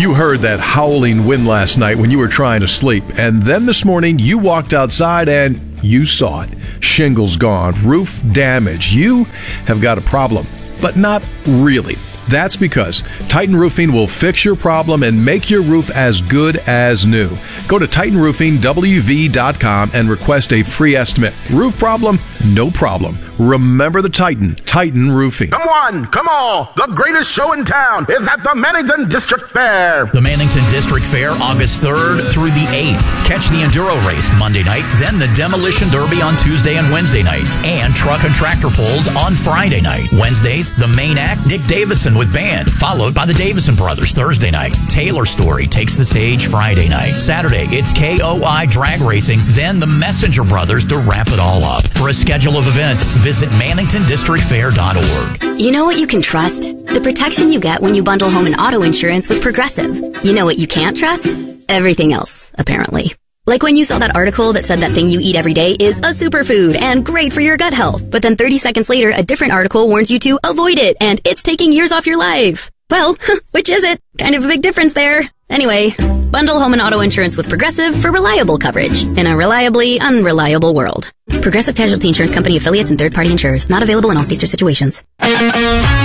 You heard that howling wind last night when you were trying to sleep, and then this morning you walked outside and you saw it. Shingles gone, roof damage. You have got a problem, but not really. That's because Titan Roofing will fix your problem and make your roof as good as new. Go to TitanRoofingWV.com and request a free estimate. Roof problem? No problem. Remember the Titan Roofing. Come on, come all. The greatest show in town is at the Mannington District Fair. The Mannington District Fair, August 3rd through the 8th. Catch the Enduro Race Monday night, then the Demolition Derby on Tuesday and Wednesday nights, and Truck and Tractor Pulls on Friday night. Wednesdays, the main act, Dick Davison with band, followed by the Davison Brothers Thursday night. Taylor Story takes the stage Friday night. Saturday, it's KOI Drag Racing, then the Messenger Brothers to wrap it all up. For a schedule of events, visit ManningtonDistrictFair.org. You know what you can trust? The protection you get when you bundle home and auto insurance with Progressive. You know what you can't trust? Everything else, apparently. Like when you saw that article that said that thing you eat every day is a superfood and great for your gut health. But then 30 seconds later, a different article warns you to avoid it and it's taking years off your life. Well, which is it? Kind of a big difference there. Anyway, bundle home and auto insurance with Progressive for reliable coverage in a reliably unreliable world. Progressive Casualty Insurance Company affiliates and third-party insurers. Not available in all states or situations.